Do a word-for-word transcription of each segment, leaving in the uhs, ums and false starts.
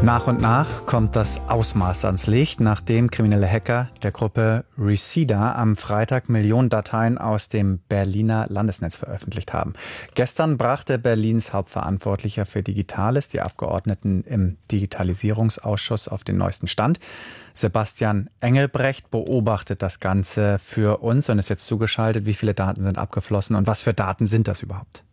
Nach und nach kommt das Ausmaß ans Licht, nachdem kriminelle Hacker der Gruppe Reseda am Freitag Millionen Dateien aus dem Berliner Landesnetz veröffentlicht haben. Gestern brachte Berlins Hauptverantwortlicher für Digitales die Abgeordneten im Digitalisierungsausschuss auf den neuesten Stand. Sebastian Engelbrecht beobachtet das Ganze für uns und ist jetzt zugeschaltet. Wie viele Daten sind abgeflossen und was für Daten sind das überhaupt?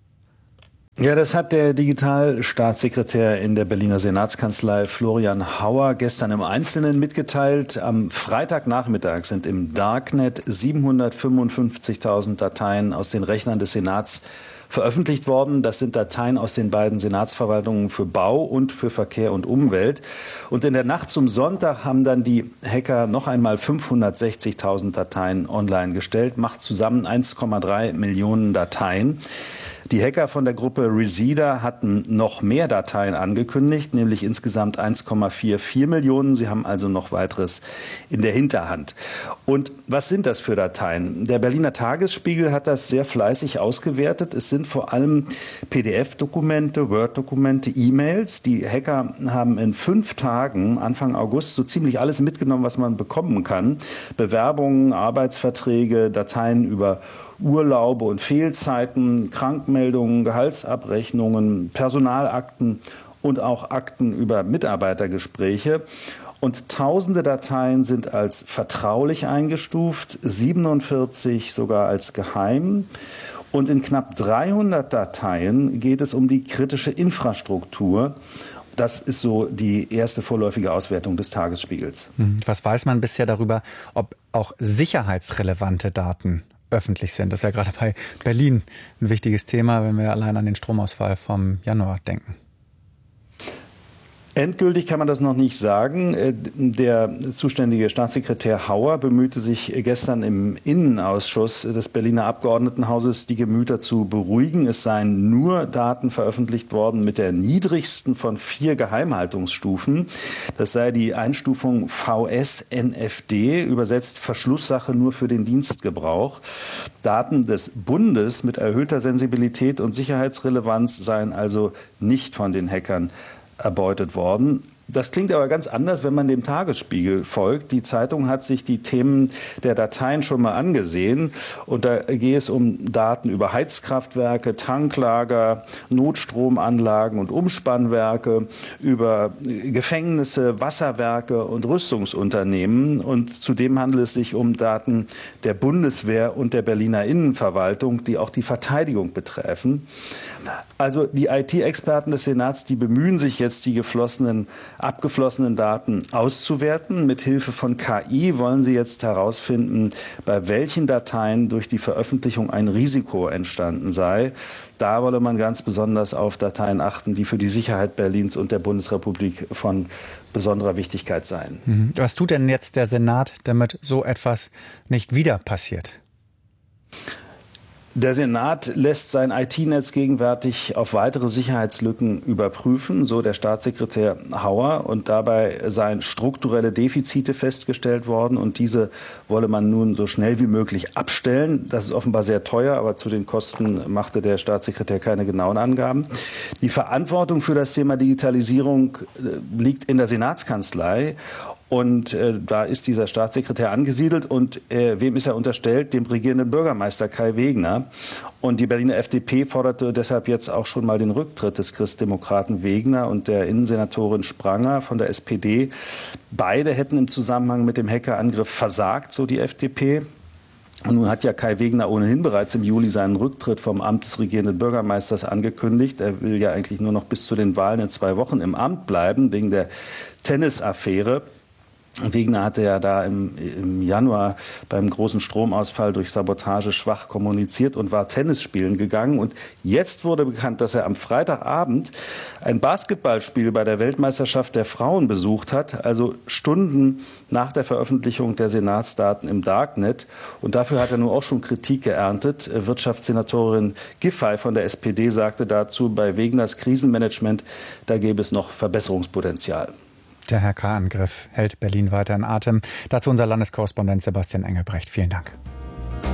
Ja, das hat der Digitalstaatssekretär in der Berliner Senatskanzlei Florian Hauer gestern im Einzelnen mitgeteilt. Am Freitagnachmittag sind im Darknet siebenhundertfünfundfünfzigtausend Dateien aus den Rechnern des Senats veröffentlicht worden. Das sind Dateien aus den beiden Senatsverwaltungen für Bau und für Verkehr und Umwelt. Und in der Nacht zum Sonntag haben dann die Hacker noch einmal fünfhundertsechzigtausend Dateien online gestellt, macht zusammen eins Komma drei Millionen Dateien. Die Hacker von der Gruppe Reseda hatten noch mehr Dateien angekündigt, nämlich insgesamt eins Komma vierundvierzig Millionen. Sie haben also noch weiteres in der Hinterhand. Und was sind das für Dateien? Der Berliner Tagesspiegel hat das sehr fleißig ausgewertet. Es sind vor allem P D F-Dokumente, Word-Dokumente, E-Mails. Die Hacker haben in fünf Tagen, Anfang August, so ziemlich alles mitgenommen, was man bekommen kann. Bewerbungen, Arbeitsverträge, Dateien über Urlaube und Fehlzeiten, Krankmeldungen, Gehaltsabrechnungen, Personalakten und auch Akten über Mitarbeitergespräche. Und tausende Dateien sind als vertraulich eingestuft, siebenundvierzig sogar als geheim. Und in knapp dreihundert Dateien geht es um die kritische Infrastruktur. Das ist so die erste vorläufige Auswertung des Tagesspiegels. Was weiß man bisher darüber, ob auch sicherheitsrelevante Daten öffentlich sind? Das ist ja gerade bei Berlin ein wichtiges Thema, wenn wir allein an den Stromausfall vom Januar denken. Endgültig kann man das noch nicht sagen. Der zuständige Staatssekretär Hauer bemühte sich gestern im Innenausschuss des Berliner Abgeordnetenhauses, die Gemüter zu beruhigen. Es seien nur Daten veröffentlicht worden mit der niedrigsten von vier Geheimhaltungsstufen. Das sei die Einstufung V S N F D, übersetzt Verschlusssache nur für den Dienstgebrauch. Daten des Bundes mit erhöhter Sensibilität und Sicherheitsrelevanz seien also nicht von den Hackern erbeutet worden. Das klingt aber ganz anders, wenn man dem Tagesspiegel folgt. Die Zeitung hat sich die Themen der Dateien schon mal angesehen. Und da geht es um Daten über Heizkraftwerke, Tanklager, Notstromanlagen und Umspannwerke, über Gefängnisse, Wasserwerke und Rüstungsunternehmen. Und zudem handelt es sich um Daten der Bundeswehr und der Berliner Innenverwaltung, die auch die Verteidigung betreffen. Also die I T-Experten des Senats, die bemühen sich jetzt, die geflossenen abgeflossenen Daten auszuwerten. Mit Hilfe von K I wollen sie jetzt herausfinden, bei welchen Dateien durch die Veröffentlichung ein Risiko entstanden sei. Da wolle man ganz besonders auf Dateien achten, die für die Sicherheit Berlins und der Bundesrepublik von besonderer Wichtigkeit seien. Was tut denn jetzt der Senat, damit so etwas nicht wieder passiert? Der Senat lässt sein I T-Netz gegenwärtig auf weitere Sicherheitslücken überprüfen, so der Staatssekretär Hauer. Und dabei seien strukturelle Defizite festgestellt worden. Und diese wolle man nun so schnell wie möglich abstellen. Das ist offenbar sehr teuer, aber zu den Kosten machte der Staatssekretär keine genauen Angaben. Die Verantwortung für das Thema Digitalisierung liegt in der Senatskanzlei. Und äh, da ist dieser Staatssekretär angesiedelt. Und äh, wem ist er unterstellt? Dem regierenden Bürgermeister Kai Wegner. Und die Berliner F D P forderte deshalb jetzt auch schon mal den Rücktritt des Christdemokraten Wegner und der Innensenatorin Spranger von der S P D. Beide hätten im Zusammenhang mit dem Hackerangriff versagt, so die F D P. Und nun hat ja Kai Wegner ohnehin bereits im Juli seinen Rücktritt vom Amt des regierenden Bürgermeisters angekündigt. Er will ja eigentlich nur noch bis zu den Wahlen in zwei Wochen im Amt bleiben, wegen der Tennisaffäre. Wegner hatte ja da im, im Januar beim großen Stromausfall durch Sabotage schwach kommuniziert und war Tennis spielen gegangen. Und jetzt wurde bekannt, dass er am Freitagabend ein Basketballspiel bei der Weltmeisterschaft der Frauen besucht hat, also Stunden nach der Veröffentlichung der Senatsdaten im Darknet. Und dafür hat er nun auch schon Kritik geerntet. Wirtschaftssenatorin Giffey von der S P D sagte dazu, bei Wegners Krisenmanagement, da gäbe es noch Verbesserungspotenzial. Der Hackerangriff hält Berlin weiter in Atem. Dazu unser Landeskorrespondent Sebastian Engelbrecht. Vielen Dank.